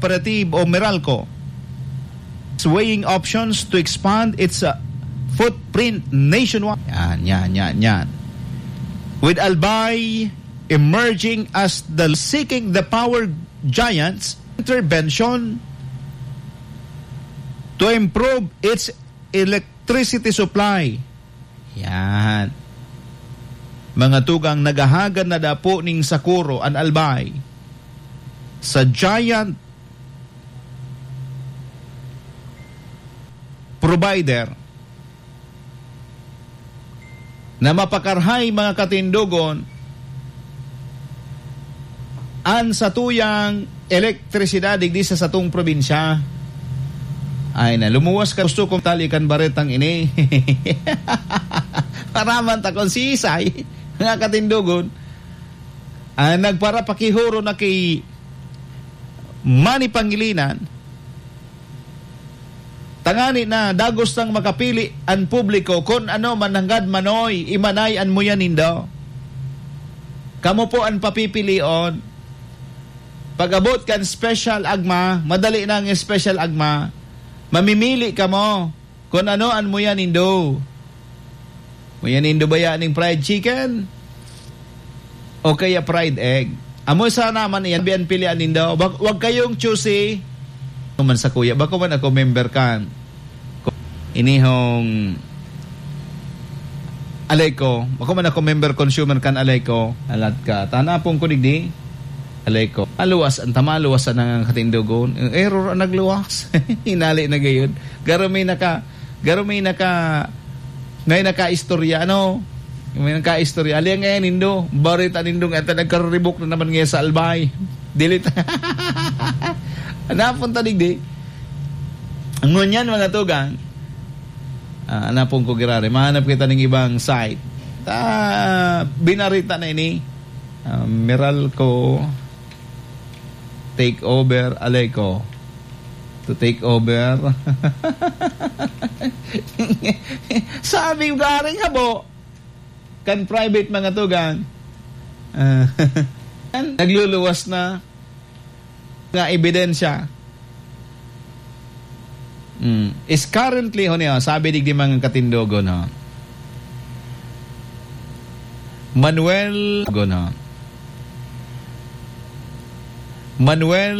Cooperative o Meralco weighing options to expand its footprint nationwide. Yan. With Albay emerging as seeking the power giant's intervention to improve its electricity supply. Yan. Mga tugang nagahagan na dapo ning Sakuro an Albay sa giant provider na mapakarhay mga katindugon an sa tuyang elektrisidad digdi sa satong probinsya. Ay na, lumuwas ka gusto kong talikan baretang ini. Paraman ta kon si Isay mga katindugon nagpara pakihuro na kay Manny Pangilinan tangani na dagos nang makapili ang publiko kung ano mananggad manoy imanay an mo yan indo. Kamo po ang papipilion. Pag-abot kan special agma, madali na ang special agma, mamimili ka mo kung ano an mo yan indo. Mo yan indo ba yan ng fried chicken? O kaya fried egg? Amo sa naman yan, biyan pilian indo. Wag kayong choosy. Man sa kuya, bako man ako member kan. Inihong Alayko, bako man ako member consumer kan Alayko. Alat ka, tanapong ko digdi. Alayko. Aluwas, ang tamaluwas ang katindugon. Error ang nagluwas. Hinali na gayon. Garumay naka ngayon naka-istorya, ano? May naka-istorya. Ali ngayon, Indo. Barita nindo nga. Nagkaribok na naman ngayon sa Albay. Delete. Napunta digdi. Ang ngunyan, mga tugang. Anapong ko girare. Mahanap kita ng ibang site. Binarita na ini. Meralco take over Alayco. To take over. Sabi ko garing habo. Kan private mga tugang. Nagluluwas na nga ebidensya. Is currently sabi digdi mga katindogo no. Manuel